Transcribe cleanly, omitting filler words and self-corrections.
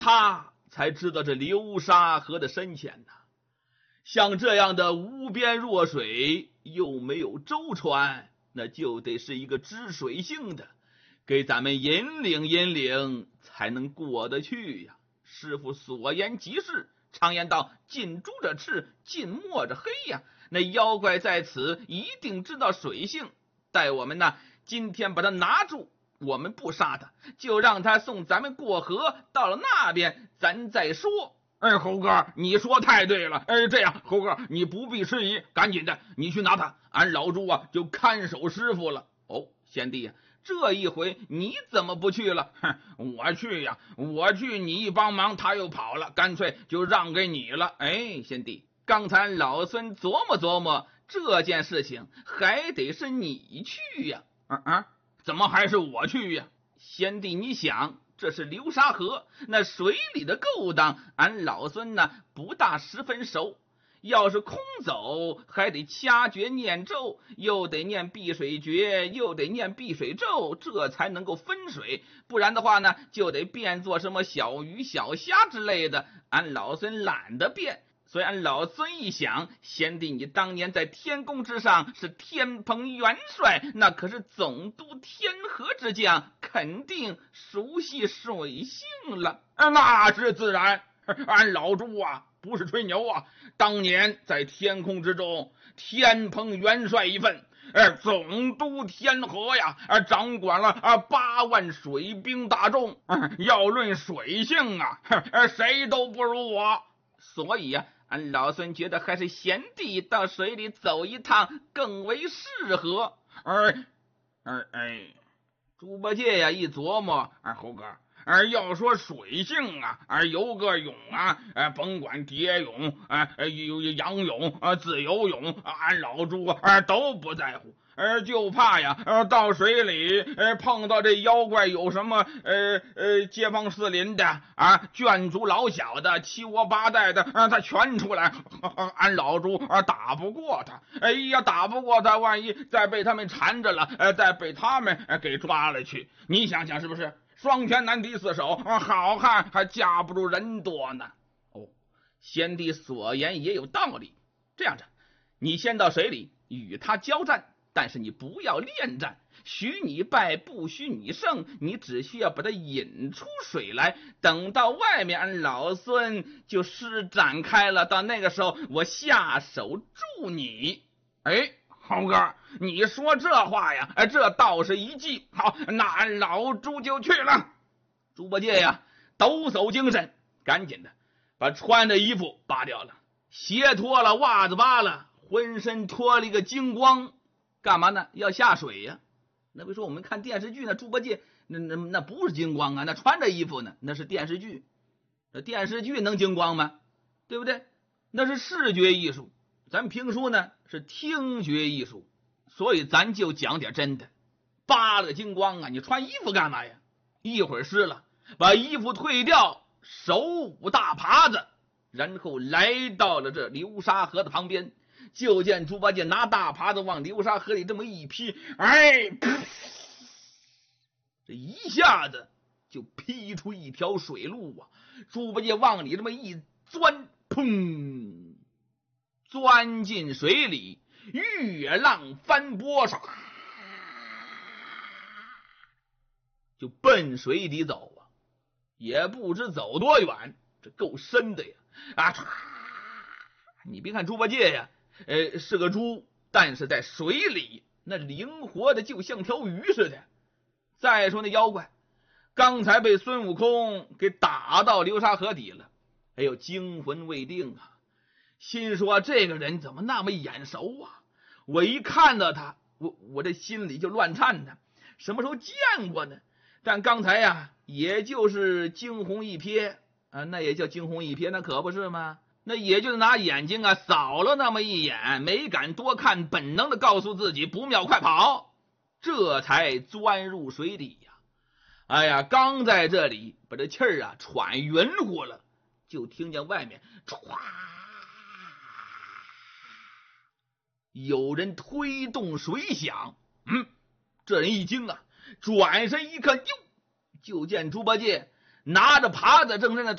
他才知道这流沙河的深浅呐。像这样的无边弱水，又没有舟船，那就得是一个知水性的，给咱们引领引领，才能过得去呀。师傅所言极是，常言道：近朱者赤，近墨者黑呀。那妖怪在此一定知道水性，待我们呢今天把他拿住，我们不杀他，就让他送咱们过河，到了那边咱再说。 猴哥，你说太对了。这样，猴哥你不必迟疑，赶紧的，你去拿他，俺老朱啊就看守师傅了。 哦，贤弟呀，这一回你怎么不去了？ 我去呀，我去，你一帮忙他又跑了，干脆就让给你了。 贤弟，刚才老孙琢磨琢磨，这件事情还得是你去呀。 怎么还是我去呀？ 贤弟，你想，这是流沙河，那水里的勾当，俺老孙呢不大十分熟。要是空走，还得掐诀念咒，又得念避水诀，又得念避水咒，这才能够分水。不然的话呢，就得变作什么小鱼小虾之类的，俺老孙懒得变。所以俺老孙一想，贤弟你当年在天宫之上是天蓬元帅，那可是总督天河之将，肯定熟悉水性了。 那是自然，俺老朱啊不是吹牛啊，当年在天空之中，天蓬元帅一份，总督天河呀，掌管了8万水兵大众，要论水性啊，谁都不如我。 所以啊，俺老孙觉得还是贤弟到水里走一趟更为适合。 猪八戒呀一琢磨，猴哥，要说水性啊，游个泳啊，甭管蝶泳仰泳自由泳，俺老朱都不在乎。就怕呀到水里碰到这妖怪，有什么街坊四邻的眷族老小的七窝八代的他全出来，俺老朱打不过他。打不过他，万一再被他们缠着了，再被他们给抓了去，你想想是不是？双拳难敌四手，好汉还架不住人多呢。 贤弟所言也有道理。这样着，你先到水里与他交战，但是你不要恋战，许你败不许你胜，你只需要把他引出水来，等到外面俺老孙就施展开了，到那个时候我下手助你。 猴哥，你说这话呀，这倒是一计。好，那俺老朱就去了。 猪八戒呀抖擞精神，赶紧的把穿的衣服扒掉了，鞋脱了，袜子扒了，浑身脱了一个精光。干嘛呢？要下水呀。那比如说我们看电视剧，那猪八戒那不是精光啊，那穿着衣服呢，那是电视剧。这电视剧能精光吗？对不对？那是视觉艺术，咱评书呢是听觉艺术。所以咱就讲点真的。扒了个精光啊，你穿衣服干嘛呀？一会儿湿了，把衣服退掉，手舞大耙子，然后来到了这流沙河的旁边。就见猪八戒拿大耙子往流沙河里这么一劈，这一下子就劈出一条水路啊！猪八戒往里这么一钻，砰，钻进水里，越浪翻波，就奔水底走啊！也不知走多远，这够深的呀！你别看猪八戒呀，是个猪，但是在水里那灵活的就像条鱼似的。再说那妖怪，刚才被孙悟空给打到流沙河底了，惊魂未定啊，心说这个人怎么那么眼熟啊？我一看到他，我这心里就乱颤呢。什么时候见过呢？但刚才呀，也就是惊鸿一瞥啊，那也叫惊鸿一瞥，那可不是吗？那也就是拿眼睛扫了那么一眼，没敢多看，本能的告诉自己不妙，快跑，这才钻入水底呀。刚在这里把这气儿喘匀乎了，就听见外面唰，有人推动水响。这人一惊啊，转身一看，哟，就见猪八戒拿着耙子正在那